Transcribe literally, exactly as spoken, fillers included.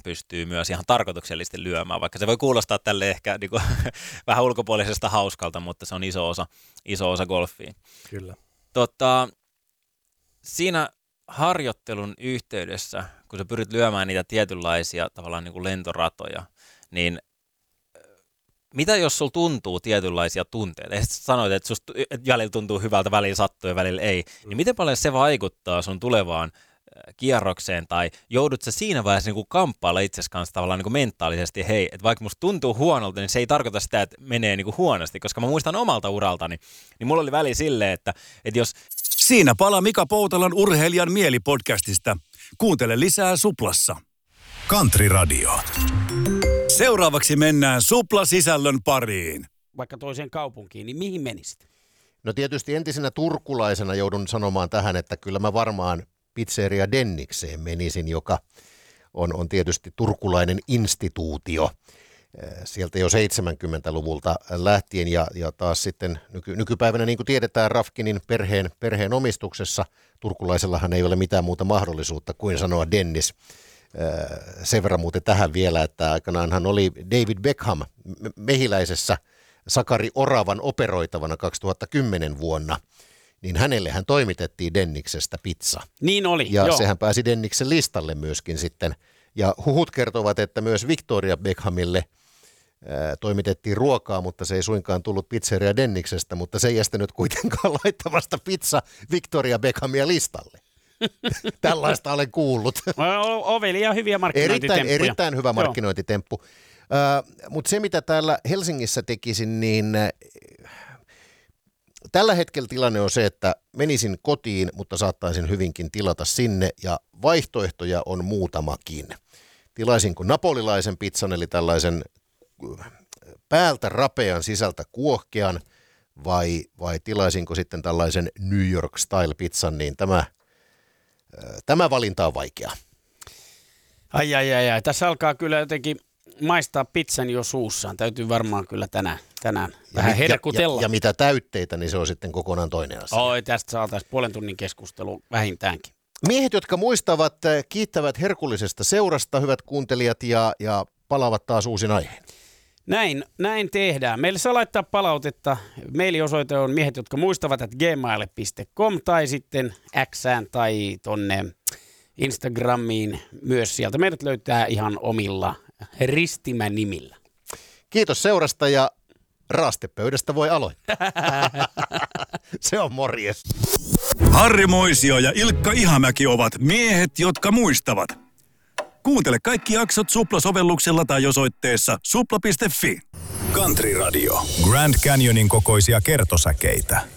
pystyy myös ihan tarkoituksellisesti lyömään, vaikka se voi kuulostaa tälle ehkä niin kuin, vähän ulkopuolisesta hauskalta, mutta se on iso osa, iso osa golfia. Kyllä. Tota, siinä harjoittelun yhteydessä, kun sä pyrit lyömään niitä tietynlaisia tavallaan niin kuin lentoratoja, niin mitä jos sulla tuntuu tietynlaisia tunteita? Ja sitten sanoit, että susta välillä tuntuu hyvältä, välillä sattuu ja välillä ei. Mm. Niin miten paljon se vaikuttaa sun tulevaan kierrokseen, tai joudut sä siinä vaiheessa niin kamppailla itsesi kanssa tavallaan niin mentaalisesti, hei, että vaikka musta tuntuu huonolta, niin se ei tarkoita sitä, että menee niin huonosti, koska mä muistan omalta uraltani, niin mulla oli väli silleen, että, että jos... Siinä palaa Mika Poutalan Urheilijan mieli-podcastista. Kuuntele lisää Suplassa. Country Radio. Seuraavaksi mennään Supla-sisällön pariin. Vaikka toiseen kaupunkiin, niin mihin menisit? No tietysti entisenä turkulaisena joudun sanomaan tähän, että kyllä mä varmaan Pizzeria Dennikseen menisin, joka on, on tietysti turkulainen instituutio sieltä jo seitsemänkymmentäluvulta lähtien ja, ja taas sitten nyky, nykypäivänä, niin kuin tiedetään, Rafkinin perheen, perheen omistuksessa turkulaisellahan ei ole mitään muuta mahdollisuutta kuin sanoa Dennis. Sen verran muuten tähän vielä, että aikanaanhan oli David Beckham Mehiläisessä Sakari Oravan operoitavana kaksituhattakymmenen vuonna, niin hänelle hän toimitettiin Denniksestä pizza. Niin oli, ja joo. Sehän pääsi Denniksen listalle myöskin sitten. Ja huhut kertovat, että myös Victoria Beckhamille ää, toimitettiin ruokaa, mutta se ei suinkaan tullut Pizzeria Denniksestä, mutta se ei estänyt kuitenkaan laittamasta pizza Victoria Beckhamia listalle. Tällaista olen kuullut. Ovelia hyviä markkinointitemppuja. Erittäin, erittäin hyvä markkinointitemppu. Uh, mutta se, mitä täällä Helsingissä tekisin, niin uh, tällä hetkellä tilanne on se, että menisin kotiin, mutta saattaisin hyvinkin tilata sinne, ja vaihtoehtoja on muutamakin. Tilaisinko napolilaisen pizzan, eli tällaisen uh, päältä rapean, sisältä kuohkean, vai, vai tilaisinko sitten tällaisen New York style pizzan, niin tämä Tämä valinta on vaikea. Ai, ai, ai, ai. Tässä alkaa kyllä jotenkin maistaa pizzan jo suussaan. Täytyy varmaan kyllä tänään, tänään vähän herkutella. Ja, ja, ja mitä täytteitä, niin se on sitten kokonaan toinen asia. Oi, tästä saataisiin puolen tunnin keskustelu vähintäänkin. Miehet, jotka muistavat, kiittävät herkullisesta seurasta, hyvät kuuntelijat, ja, ja palaavat taas uusin aiheen. Näin, näin tehdään. Meille saa laittaa palautetta. Mailiosoite on miehet, jotka muistavat, että gmail piste com tai sitten Xään tai tonne Instagramiin myös sieltä. Meidät löytää ihan omilla ristimänimillä. Kiitos seurasta ja raastepöydästä voi aloittaa. Se on morjes. Harri Moisio ja Ilkka Ihamäki ovat miehet, jotka muistavat. Kuuntele kaikki jaksot Supla-sovelluksella tai osoitteessa supla piste fi. Country Radio. Grand Canyonin kokoisia kertosäkeitä.